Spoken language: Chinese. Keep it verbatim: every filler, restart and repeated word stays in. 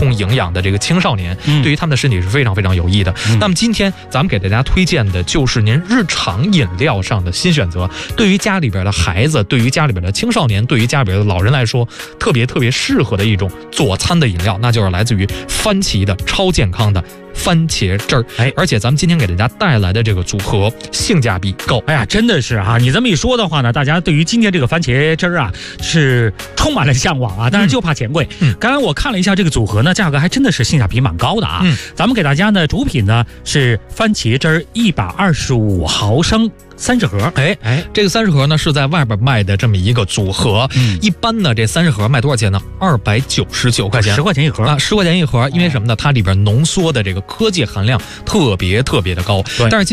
充营养的这个青少年， 嗯、 对于他们的身体是非常非常有益的。嗯、那么今天咱们给大家推荐的就是您日常饮料上的新选择，对于家里边的孩子，对于家里边的青少年，对于家里边的老人来说，特别特别适合的一种佐餐的饮料，那就是来自于番茄的超健康的番茄汁儿。 哎， 而且咱们今天给大家带来的这个组合性价比高。 哎呀，真的是啊！你这么一说的话呢，大家对于今天这个番茄汁儿啊是充满了向往啊，但是就怕钱贵。嗯，刚刚我看了一下这个组合呢，价格还真的是性价比蛮高的啊。嗯，咱们给大家呢主品呢是番茄汁儿一百二十五毫升。三十盒， 哎哎，这个三十盒呢是在外边卖的这么一个组合，嗯，一般呢这三十盒卖多少钱呢？二百九十九块钱， 十块钱一盒啊，十块钱一盒，因为什么呢？它里边浓缩的这个科技含量特别特别的高，但是。